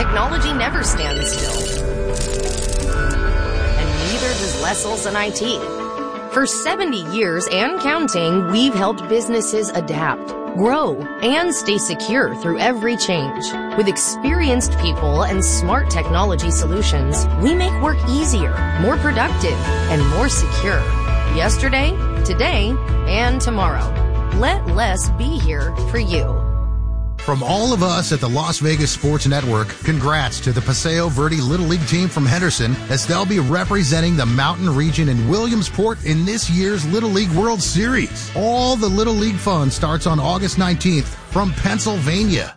technology never stands still. And neither does Les Olson IT. For 70 years and counting, we've helped businesses adapt, grow, and stay secure through every change. With experienced people and smart technology solutions, we make work easier, more productive, and more secure. Yesterday, today, and tomorrow. Let Les be here for you. From all of us at the Las Vegas Sports Network, congrats to the Paseo Verde Little League team from Henderson as they'll be representing the Mountain Region in Williamsport in this year's Little League World Series. All the Little League fun starts on August 19th from Pennsylvania.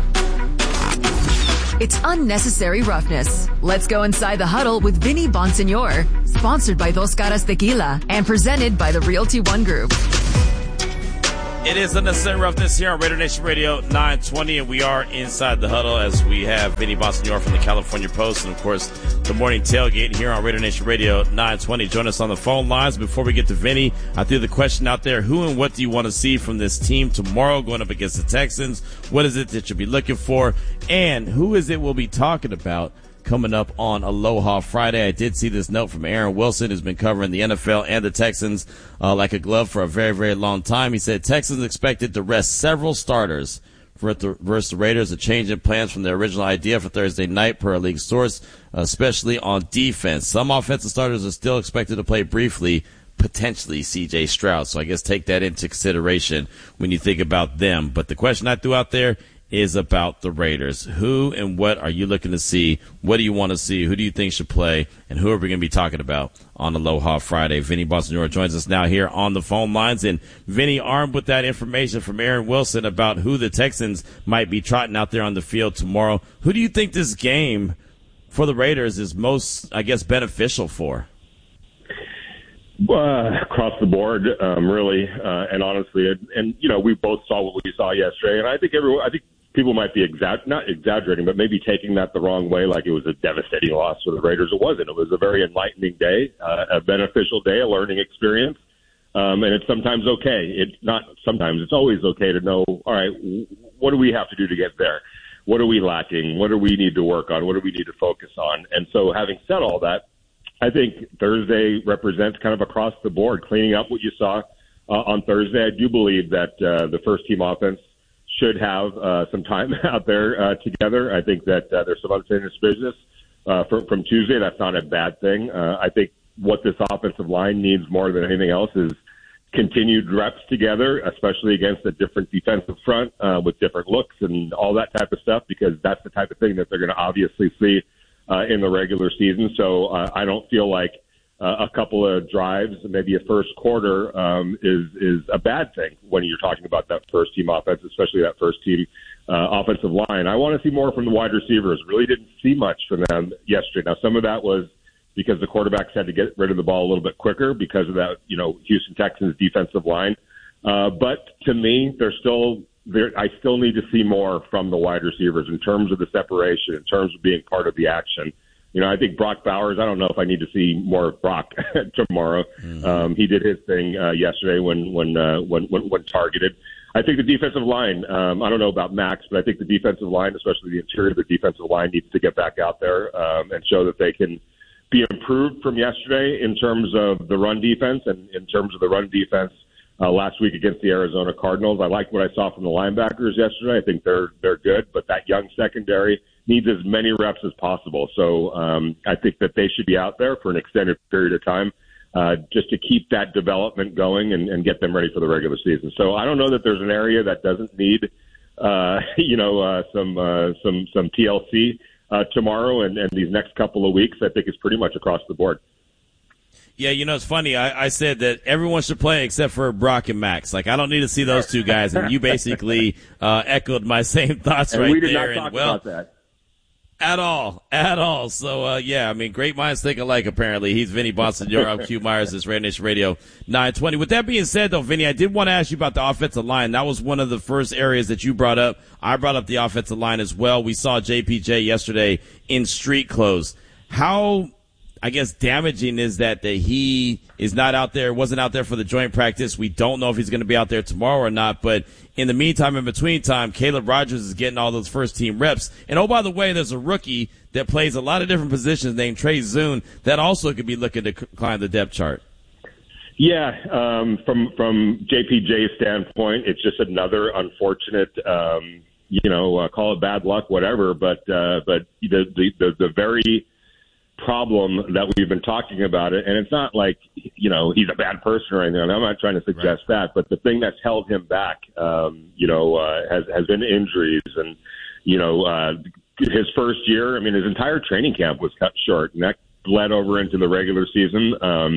It's unnecessary roughness. Let's go inside the huddle with Vinny Bonsignor, sponsored by Dos Caras Tequila and presented by the Realty One Group. It is Unnecessary Roughness here on Raider Nation Radio 920, and we are inside the huddle as we have Vinny Bonsignor from the California Post and, of course, the morning tailgate here on Raider Nation Radio 920. Join us on the phone lines. Before we get to Vinny, I threw the question out there, who and what do you want to see from this team tomorrow going up against the Texans? What is it that you'll be looking for? And who is it we'll be talking about coming up on Aloha Friday? I did see this note from Aaron Wilson, who's been covering the NFL and the Texans like a glove for a very, very long time. He said Texans expected to rest several starters versus the Raiders, a change in plans from their original idea for Thursday night per a league source, especially on defense. Some offensive starters are still expected to play briefly, potentially C.J. Stroud. So I guess take that into consideration when you think about them. But the question I threw out there is about the Raiders. Who and what are you looking to see? What do you want to see? Who do you think should play? And who are we going to be talking about on Aloha Friday? Vinny Bonsignor joins us now here on the phone lines. And Vinny, armed with that information from Aaron Wilson about who the Texans might be trotting out there on the field tomorrow, who do you think this game for the Raiders is most, I guess, beneficial for? Across the board, really, and honestly, and you know, we both saw what we saw yesterday, and I think people might be not exaggerating, but maybe taking that the wrong way, like it was a devastating loss for the Raiders. It wasn't. It was a very enlightening day, a beneficial day, a learning experience, and it's sometimes okay. It's not sometimes. It's always okay to know, all right, what do we have to do to get there? What are we lacking? What do we need to work on? What do we need to focus on? And so having said all that, I think Thursday represents kind of across the board, cleaning up what you saw on Thursday. I do believe that the first-team offense should have some time out there together. I think that there's some unfinished business from Tuesday. That's not a bad thing. I think what this offensive line needs more than anything else is continued reps together, especially against a different defensive front with different looks and all that type of stuff, because that's the type of thing that they're going to obviously see in the regular season. So I don't feel like a couple of drives, maybe a first quarter, is a bad thing when you're talking about that first team offense, especially that first team offensive line. I want to see more from the wide receivers. Really didn't see much from them yesterday. Now, some of that was because the quarterbacks had to get rid of the ball a little bit quicker because of that, Houston Texans defensive line. But to me, I still need to see more from the wide receivers in terms of the separation, in terms of being part of the action. I think Brock Bowers, I don't know if I need to see more of Brock tomorrow. Mm-hmm. He did his thing yesterday when targeted. I think the defensive line, I don't know about Max, but I think the defensive line, especially the interior of the defensive line, needs to get back out there and show that they can be improved from yesterday in terms of the run defense and in terms of the run defense last week against the Arizona Cardinals. I liked what I saw from the linebackers yesterday. I think they're good, but that young secondary needs as many reps as possible. So I think that they should be out there for an extended period of time just to keep that development going and get them ready for the regular season. So I don't know that there's an area that doesn't need some TLC tomorrow and these next couple of weeks. I think it's pretty much across the board. Yeah, it's funny. I said that everyone should play except for Brock and Max. Like, I don't need to see those two guys. And you basically echoed my same thoughts right there. We did not talk about that. At all. So, great minds think alike, apparently. He's Vinny Bonsignor. I'm Q Myers. This Raider Nation Radio 920. With that being said, though, Vinny, I did want to ask you about the offensive line. That was one of the first areas that you brought up. I brought up the offensive line as well. We saw JPJ yesterday in street clothes. I guess, damaging is that he is not out there, wasn't out there for the joint practice. We don't know if he's going to be out there tomorrow or not. But in the meantime, in between time, Caleb Rogers is getting all those first team reps. And oh, by the way, there's a rookie that plays a lot of different positions named Trey Zune that also could be looking to climb the depth chart. Yeah, from JPJ's standpoint, it's just another unfortunate, call it bad luck, whatever. But the very problem that we've been talking about it, and it's not like he's a bad person or anything. I'm not trying to suggest that, but the thing that's held him back, has been injuries, and his first year. I mean, his entire training camp was cut short, and that bled over into the regular season.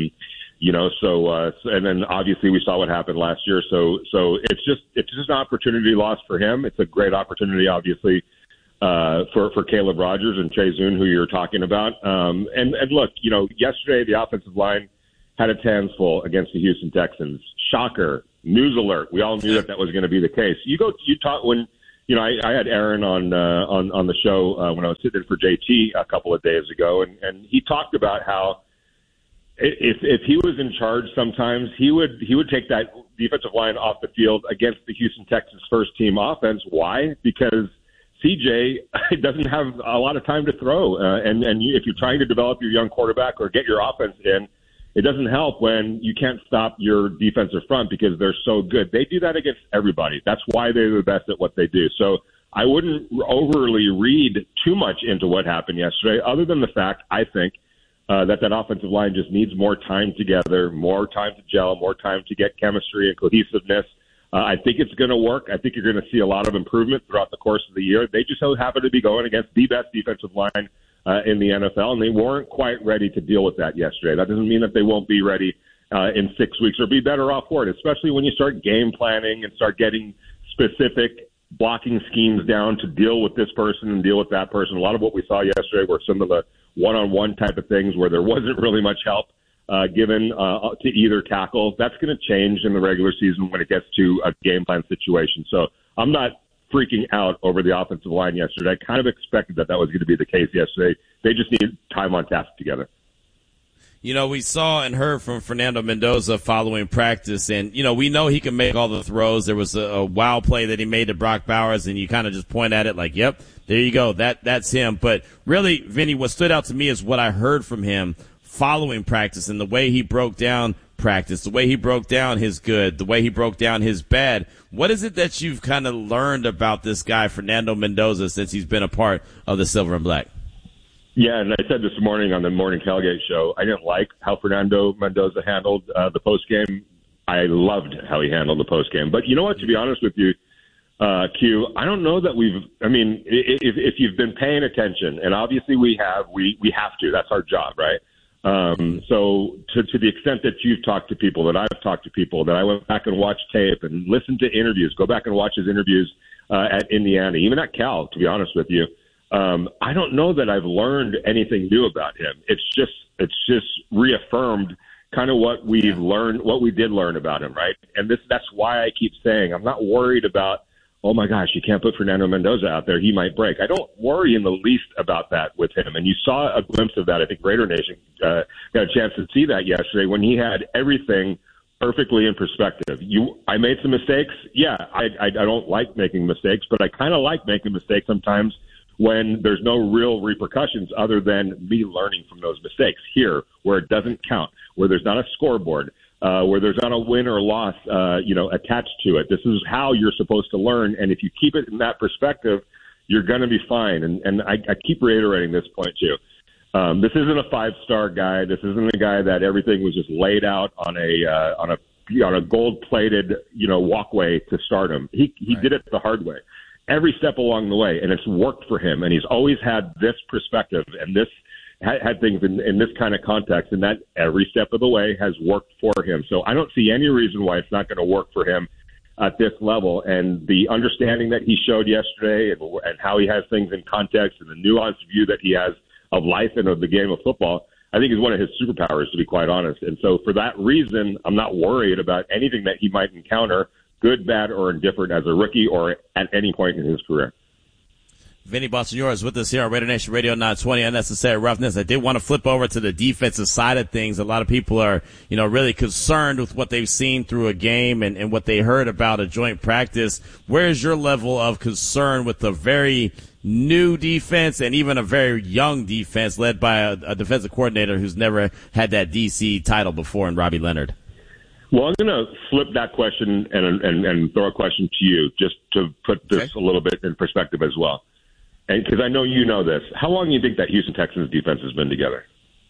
And then obviously we saw what happened last year. So it's just an opportunity loss for him. It's a great opportunity, obviously, for Caleb Rogers and Trey Zune, who you're talking about. And look, yesterday the offensive line had its hands full against the Houston Texans. Shocker. News alert. We all knew that was going to be the case. I had Aaron on the show when I was sitting in for JT a couple of days ago, and he talked about how if he was in charge, sometimes he would take that defensive line off the field against the Houston Texans first team offense. Why? Because CJ doesn't have a lot of time to throw, if you're trying to develop your young quarterback or get your offense in, it doesn't help when you can't stop your defensive front because they're so good. They do that against everybody. That's why they're the best at what they do. So I wouldn't overly read too much into what happened yesterday, other than the fact, I think, that offensive line just needs more time together, more time to gel, more time to get chemistry and cohesiveness. I think it's going to work. I think you're going to see a lot of improvement throughout the course of the year. They just so happen to be going against the best defensive line in the NFL, and they weren't quite ready to deal with that yesterday. That doesn't mean that they won't be ready in 6 weeks or be better off for it, especially when you start game planning and start getting specific blocking schemes down to deal with this person and deal with that person. A lot of what we saw yesterday were some of the one-on-one type of things where there wasn't really much help given to either tackle. That's going to change in the regular season when it gets to a game plan situation. So I'm not freaking out over the offensive line yesterday. I kind of expected that was going to be the case yesterday. They just need time on task together. We saw and heard from Fernando Mendoza following practice, and, we know he can make all the throws. There was a wow play that he made to Brock Bowers, and you kind of just point at it like, yep, there you go. That's him. But really, Vinny, what stood out to me is what I heard from him following practice and the way he broke down practice, the way he broke down his good, the way he broke down his bad. What is it that you've kind of learned about this guy, Fernando Mendoza, since he's been a part of the Silver and Black? Yeah, and I said this morning on the Morning Tailgate show, I didn't like how Fernando Mendoza handled the postgame. I loved how he handled the postgame. But you know what, to be honest with you, Q, I don't know that if you've been paying attention, and obviously we have to. That's our job, right? So to the extent that you've talked to people, that I've talked to people, that I went back and watched tape and listened to interviews, go back and watch his interviews at Indiana, even at Cal, to be honest with you. I don't know that I've learned anything new about him. It's just reaffirmed kind of what we've learned, what we did learn about him, right? And that's why I keep saying I'm not worried about, oh my gosh, you can't put Fernando Mendoza out there, he might break. I don't worry in the least about that with him. And you saw a glimpse of that. I think Raider Nation got a chance to see that yesterday when he had everything perfectly in perspective. I made some mistakes. Yeah, I don't like making mistakes, but I kind of like making mistakes sometimes when there's no real repercussions other than me learning from those mistakes. Here, where it doesn't count, where there's not a scoreboard, where there's not a win or loss, attached to it. This is how you're supposed to learn, and if you keep it in that perspective, you're going to be fine. And I keep reiterating this point too. This isn't a 5-star guy. This isn't a guy that everything was just laid out on a gold-plated walkway to stardom. He right. Did it the hard way. Every step along the way, and it's worked for him, and he's always had this perspective, and this had things in this kind of context, and that every step of the way has worked for him. So I don't see any reason why it's not going to work for him at this level, and the understanding that he showed yesterday and how he has things in context and the nuanced view that he has of life and of the game of football, I think is one of his superpowers, to be quite honest. And so for that reason, I'm not worried about anything that he might encounter, good, bad, or indifferent, as a rookie or at any point in his career. Vinny Bonsignore is with us here on Raider Nation Radio 920, Unnecessary Roughness. I did want to flip over to the defensive side of things. A lot of people are, really concerned with what they've seen through a game and what they heard about a joint practice. Where is your level of concern with the very new defense and even a very young defense led by a defensive coordinator who's never had that DC title before in Robbie Leonard? Well, I'm going to flip that question and throw a question to you just to put this a little bit in perspective as well. And because I know you know this, how long do you think that Houston Texans defense has been together?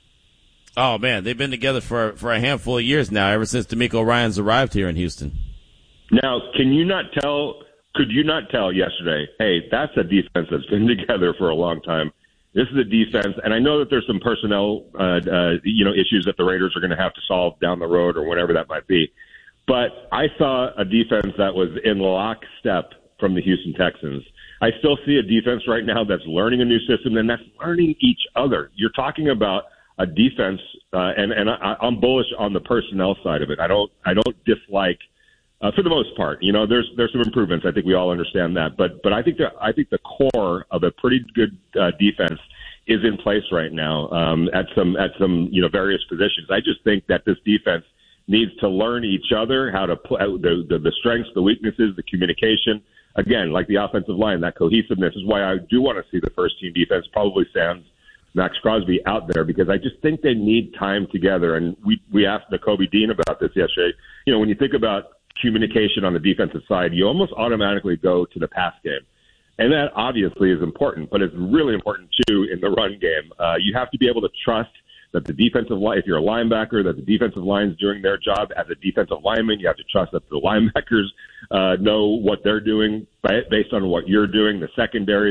Oh, man, they've been together for a handful of years now, ever since DeMeco Ryans arrived here in Houston. Now, could you not tell yesterday, hey, that's a defense that's been together for a long time. This is a defense, and I know that there's some personnel, issues that the Raiders are going to have to solve down the road or whatever that might be. But I saw a defense that was in lockstep from the Houston Texans. I still see a defense right now that's learning a new system and that's learning each other. You're talking about a defense, and I'm bullish on the personnel side of it. I don't dislike, for the most part. There's some improvements. I think we all understand that, but I think the core of a pretty good defense is in place right now at some various positions. I just think that this defense needs to learn each other, how to play the strengths, the weaknesses, the communication. Again, like the offensive line, that cohesiveness is why I do want to see the first team defense, probably sans Max Crosby, out there, because I just think they need time together. And we asked Nakobe Dean about this yesterday. When you think about communication on the defensive side, you almost automatically go to the pass game. And that obviously is important, but it's really important too in the run game. You have to be able to trust that the defensive line, if you're a linebacker, that the defensive line's doing their job. As a defensive lineman, you have to trust that the linebackers know what they're doing based on what you're doing. The secondary,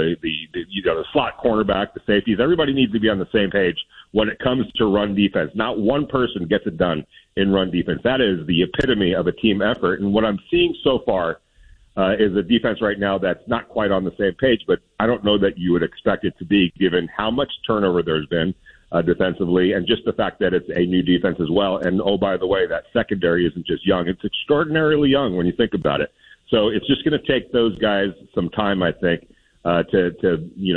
the slot cornerback, the safeties, everybody needs to be on the same page when it comes to run defense. Not one person gets it done in run defense. That is the epitome of a team effort. And what I'm seeing so far is a defense right now that's not quite on the same page, but I don't know that you would expect it to be, given how much turnover there's been defensively, and just the fact that it's a new defense as well. And, oh, by the way, that secondary isn't just young. It's extraordinarily young when you think about it. So it's just going to take those guys some time, I think, to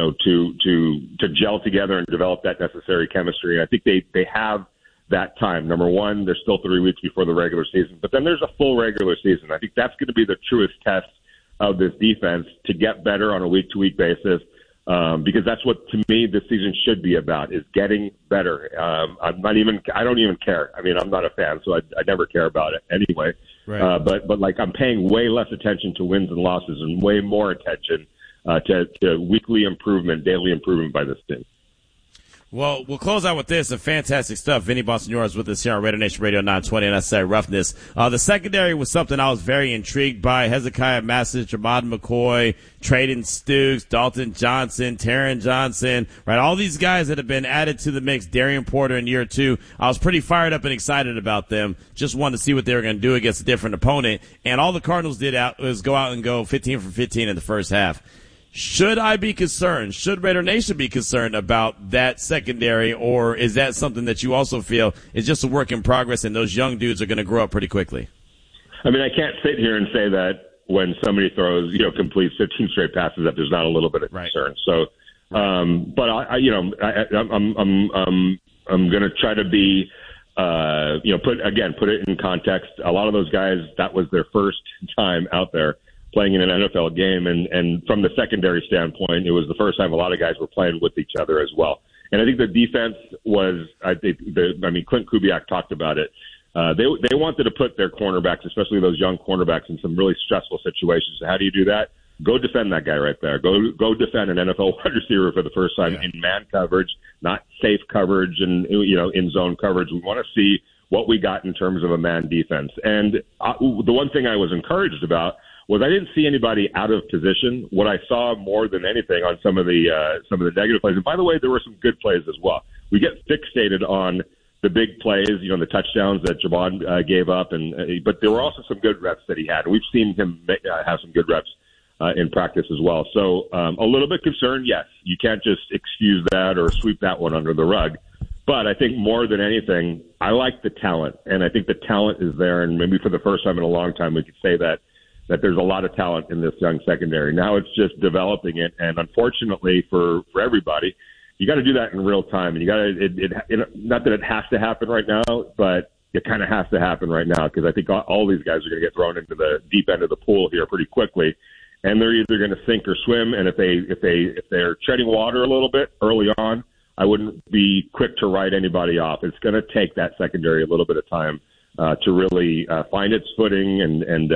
gel together and develop that necessary chemistry. I think they have that time. Number one, there's still 3 weeks before the regular season, but then there's a full regular season. I think that's going to be the truest test of this defense, to get better on a week-to-week basis. Because that's what, to me, this season should be about, is getting better. I don't even care. I mean, I'm not a fan, so I never care about it anyway. Right. But like, I'm paying way less attention to wins and losses and way more attention to weekly improvement, daily improvement by this team. Well, we'll close out with this. Fantastic stuff. Vinny Bonsignore is with us here on Raider Nation Radio 920, Unnecessary Roughness. The secondary was something I was very intrigued by. Hezekiah Massich, Ahmad McCoy, Trayden Stukes, Dalton Johnson, Taron Johnson, right? All these guys that have been added to the mix, Darian Porter in year 2. I was pretty fired up and excited about them. Just wanted to see what they were going to do against a different opponent. And all the Cardinals did was go out and go 15 for 15 in the first half. Should I be concerned? Should Raider Nation be concerned about that secondary, or is that something that you also feel is just a work in progress and those young dudes are going to grow up pretty quickly? I mean, I can't sit here and say that when somebody throws, completes 15 straight passes, that there's not a little bit of concern. Right. So, but I'm going to try to be, put it in context. A lot of those guys, that was their first time out there playing in an NFL game, and from the secondary standpoint, it was the first time a lot of guys were playing with each other as well. And I think the defense was, Clint Kubiak talked about it. They wanted to put their cornerbacks, especially those young cornerbacks, in some really stressful situations. So how do you do that? Go defend that guy right there. Go defend an NFL wide receiver for the first time in man coverage, not safe coverage and in zone coverage. We want to see what we got in terms of a man defense. And the one thing I was encouraged about was I didn't see anybody out of position. What I saw more than anything on some of the negative plays, and by the way, there were some good plays as well. We get fixated on the big plays, the touchdowns that Javon gave up, but there were also some good reps that he had. And we've seen him have some good reps in practice as well. So a little bit concerned, yes. You can't just excuse that or sweep that one under the rug. But I think more than anything, I like the talent, and I think the talent is there. And maybe for the first time in a long time, we could say that that there's a lot of talent in this young secondary. Now it's just developing it, and unfortunately for everybody, you got to do that in real time. And you got to, not that it has to happen right now, but it kind of has to happen right now, because I think all these guys are going to get thrown into the deep end of the pool here pretty quickly, and they're either going to sink or swim. And if they're treading water a little bit early on, I wouldn't be quick to write anybody off. It's going to take that secondary a little bit of time to really find its footing, and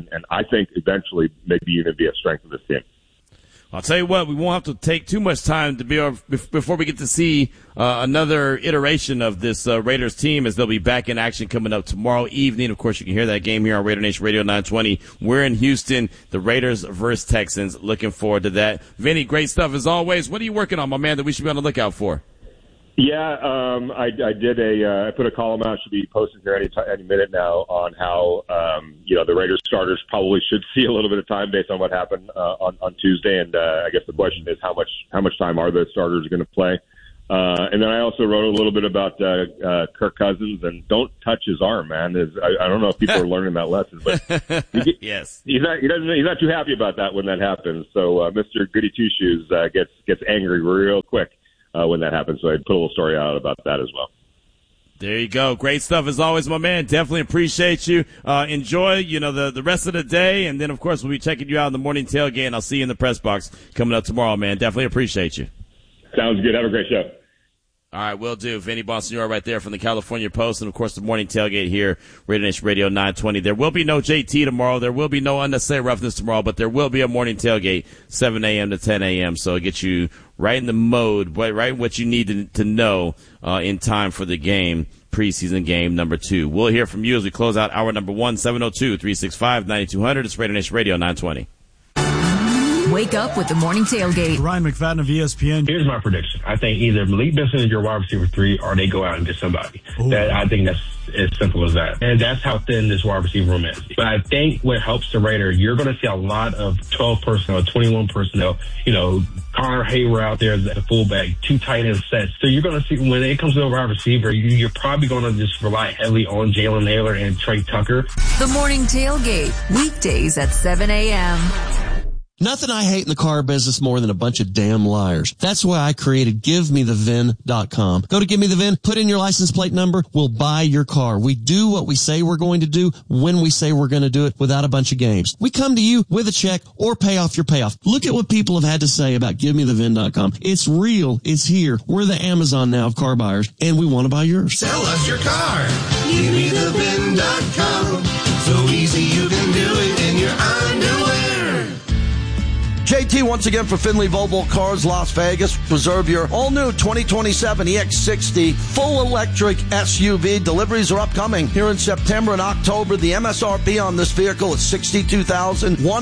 I think eventually maybe even be a strength of this team. I'll tell you what, we won't have to take too much time to before we get to see another iteration of this Raiders team, as they'll be back in action coming up tomorrow evening. Of course, you can hear that game here on Raider Nation Radio 920. We're in Houston, the Raiders versus Texans. Looking forward to that. Vinny, great stuff as always. What are you working on, my man, that we should be on the lookout for? Yeah, I did I put a column out, should be posted here any minute now, on how, the Raiders starters probably should see a little bit of time based on what happened on Tuesday. And I guess the question is how much time are those starters going to play? And then I also wrote a little bit about Kirk Cousins, and don't touch his arm, man. I don't know if people are learning that lesson, but yes, he's not too happy about that when that happens. So Mr. Goody Two Shoes gets angry real quick when that happens. So I put a little story out about that as well. There you go. Great stuff as always, my man. Definitely appreciate you. Enjoy, the rest of the day. And then, of course, we'll be checking you out in the morning tailgate, and I'll see you in the press box coming up tomorrow, man. Definitely appreciate you. Sounds good. Have a great show. All right, will do. Vinny Bonsignore right there from the California Post, and, of course, the morning tailgate here, Raider Nation Radio 920. There will be no JT tomorrow. There will be no unnecessary roughness tomorrow, but there will be a morning tailgate, 7 a.m. to 10 a.m., so it gets you right in the mode, right what you need to know in time for the game, preseason game number 2. We'll hear from you as we close out hour number 1, 702-365-9200. It's Raider Nation Radio 920. Wake up with the morning tailgate. Ryan McFadden of ESPN. Here's my prediction. I think either Malik Benson is your wide receiver 3, or they go out and get somebody. I think that's as simple as that. And that's how thin this wide receiver room is. But I think what helps the Raider, you're going to see a lot of 12 personnel, 21 personnel. Connor Hayward out there as a fullback, 2 tight end sets. So you're going to see when it comes to a wide receiver, you're probably going to just rely heavily on Jalen Naylor and Trey Tucker. The morning tailgate, weekdays at 7 a.m. Nothing I hate in the car business more than a bunch of damn liars. That's why I created GiveMeTheVIN.com. Go to Give Me the VIN, put in your license plate number, we'll buy your car. We do what we say we're going to do when we say we're going to do it, without a bunch of games. We come to you with a check or pay off your payoff. Look at what people have had to say about GiveMeTheVIN.com. It's real. It's here. We're the Amazon now of car buyers, and we want to buy yours. Sell us your car. GiveMeTheVIN.com. So easy you can do it in your underwear. JT once again for Finley Volvo Cars, Las Vegas. Reserve your all-new 2027 EX60 full electric SUV. Deliveries are upcoming here in September and October. The MSRP on this vehicle is $62,100.